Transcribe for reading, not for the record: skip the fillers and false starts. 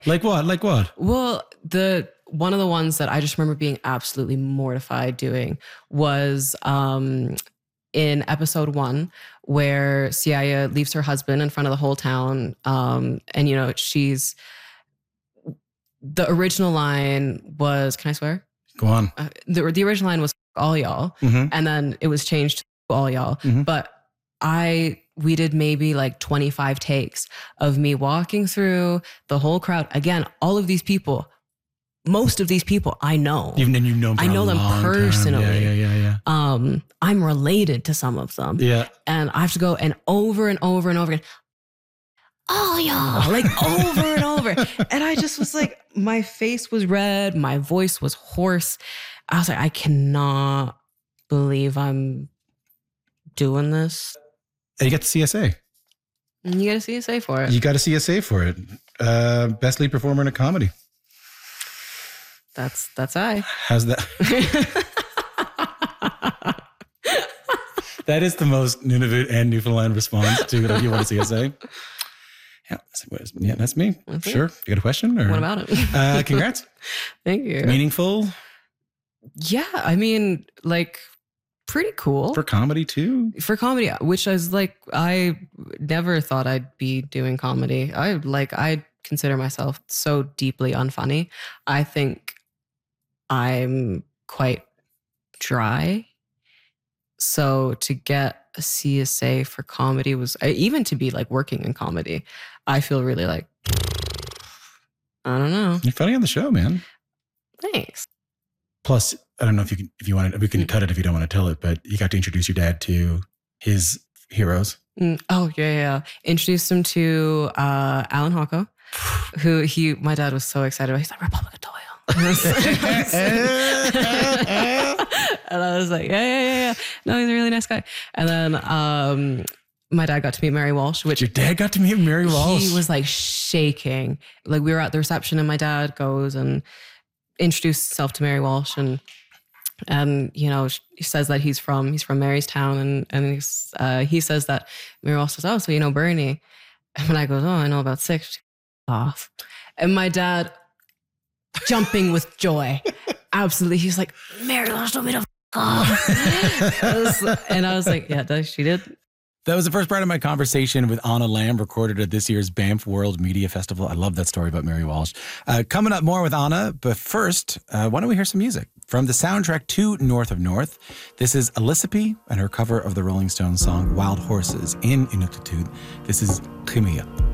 Like what? Like what? Well, one of the ones that I just remember being absolutely mortified doing was in episode 1, where Siaya leaves her husband in front of the whole town. And, you know, the original line was, can I swear? Go on. The original line was all y'all. Mm-hmm. And then it was changed to all y'all. Mm-hmm. But we did maybe like 25 takes of me walking through the whole crowd. Again, all of these people, most of these people I know. Even then, you know them for I know a them long personally. Yeah. I'm related to some of them. Yeah. And I have to go and over and over and over again. Oh, y'all, like over and over. And I just was like, my face was red. My voice was hoarse. I was like, I cannot believe I'm doing this. And you got the CSA. And you got a CSA for it. You got a CSA for it. Best lead performer in a comedy. That's I. How's that? That is the most Nunavut and Newfoundland response to you want a CSA. Yeah, that's me. That's sure. it. You got a question? Or? What about it? Congrats. Thank you. Meaningful? Yeah, I mean, like, pretty cool. For comedy too? For comedy, which is like, I never thought I'd be doing comedy. I consider myself so deeply unfunny. I think I'm quite dry. So to get a CSA for comedy was, even to be like working in comedy, I feel really like, I don't know. You're funny on the show, man. Thanks. Plus, I don't know if you want to, we can cut it if you don't want to tell it, but you got to introduce your dad to his heroes. Oh, yeah. Introduced him to Alan Hocko, who my dad was so excited about. He's like, Republic of Doyle. And I was like, yeah. No, he's a really nice guy. And then my dad got to meet Mary Walsh, which... Your dad got to meet Mary Walsh? He was like shaking. Like we were at the reception and my dad goes and introduced himself to Mary Walsh and you know, he says that he's from Marystown and he says that Mary Walsh says, oh, so you know Bernie. And when I goes, oh, I know about 6. Off. And my dad jumping with joy. Absolutely. He's like, Mary Walsh told me to f*** off. And I was like, yeah, she did. That was the first part of my conversation with Anna Lamb, recorded at this year's Banff World Media Festival. I love that story about Mary Walsh. Coming up more with Anna, but first, why don't we hear some music? From the soundtrack to North of North, this is Elisapie and her cover of the Rolling Stones song Wild Horses in Inuktitut. This is Crimea.